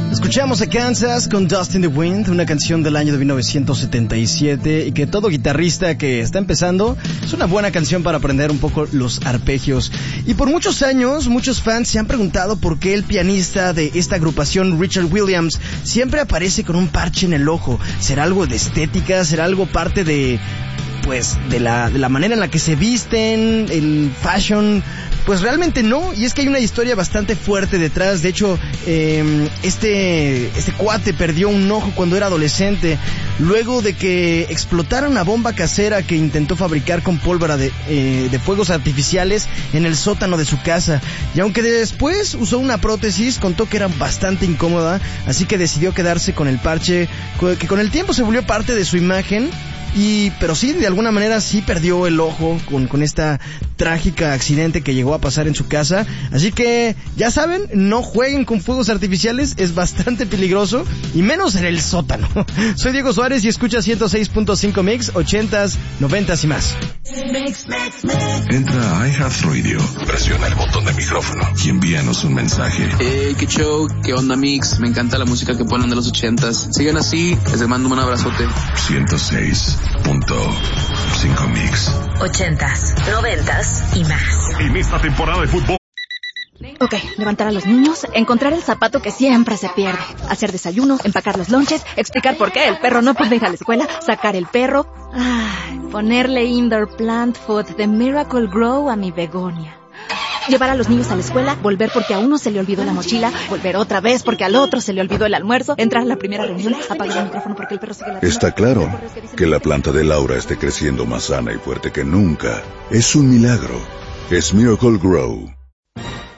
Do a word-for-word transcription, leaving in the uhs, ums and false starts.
Escuchamos a Kansas con Dust in the Wind, una canción del año de mil novecientos setenta y siete y que todo guitarrista que está empezando es una buena canción para aprender un poco los arpegios. Y por muchos años, muchos fans se han preguntado por qué el pianista de esta agrupación, Richard Williams, siempre aparece con un parche en el ojo. ¿Será algo de estética? ¿Será algo parte de... pues de la, de la manera en la que se visten, el fashion? Pues realmente no, y es que hay una historia bastante fuerte detrás. De hecho, eh, este, este cuate perdió un ojo cuando era adolescente, luego de que explotara una bomba casera que intentó fabricar con pólvora de, eh, de fuegos artificiales en el sótano de su casa. Y aunque después usó una prótesis, contó que era bastante incómoda, así que decidió quedarse con el parche, que con el tiempo se volvió parte de su imagen. Y, pero sí, de alguna manera sí perdió el ojo con, con esta trágica accidente que llegó a pasar en su casa. Así que, ya saben, no jueguen con fuegos artificiales, es bastante peligroso, y menos en el sótano. Soy Diego Suárez y escucha ciento seis punto cinco Mix, ochentas, noventas y más. Entra a iHeartRadio, presiona el botón de micrófono y envíanos un mensaje. Hey, qué show, qué onda Mix, me encanta la música que ponen de los ochentas. Sigan así, les mando un abrazote. ciento seis punto cinco Mix. Ochentas, noventas y más. En esta temporada de fútbol. Ok, levantar a los niños, encontrar el zapato que siempre se pierde, hacer desayuno, empacar los lonches, explicar por qué el perro no puede ir a la escuela, sacar el perro, ay, ponerle indoor plant food de Miracle Grow a mi begonia. Llevar a los niños a la escuela, volver porque a uno se le olvidó la mochila, volver otra vez porque al otro se le olvidó el almuerzo, entrar a la primera reunión, apagar el micrófono porque el perro sigue la... Está claro que la planta de Laura esté creciendo más sana y fuerte que nunca. Es un milagro. Es Miracle Grow.